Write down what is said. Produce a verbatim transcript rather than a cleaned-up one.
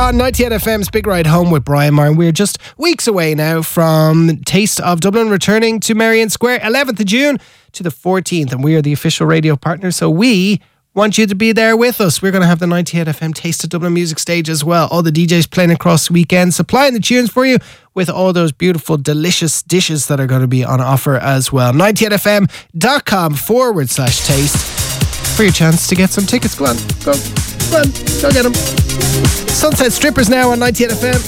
on ninety-eight F M's Big Ride Home with Brian Martin. We're just weeks away now from Taste of Dublin returning to Merrion Square, eleventh of June to the fourteenth, and we are the official radio partner, so we want you to be there with us. We're going to have the ninety-eight F M Taste of Dublin music stage as well. All the D Js playing across the weekend, supplying the tunes for you with all those beautiful, delicious dishes that are going to be on offer as well. ninety-eight-fm.com forward slash taste for your chance to get some tickets. Go on, go, go on, go get them. Sunset Strippers now on ninety-eight F M.